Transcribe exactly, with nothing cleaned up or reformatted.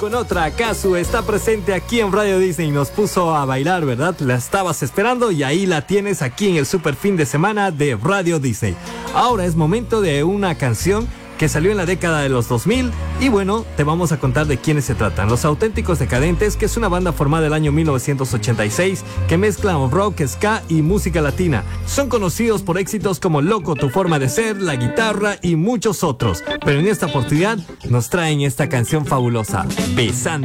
con otra. Kazu está presente aquí en Radio Disney y nos puso a bailar, ¿verdad? La estabas esperando y ahí la tienes aquí en el super fin de semana de Radio Disney. Ahora es momento de una canción que salió en la década de los dos mil y bueno, te vamos a contar de quiénes se tratan. Los Auténticos Decadentes, que es una banda formada el año mil novecientos ochenta y seis que mezclan rock, ska y música latina. Son conocidos por éxitos como Loco, Tu Forma de Ser, La Guitarra y muchos otros. Pero en esta oportunidad nos traen esta canción fabulosa, Besando.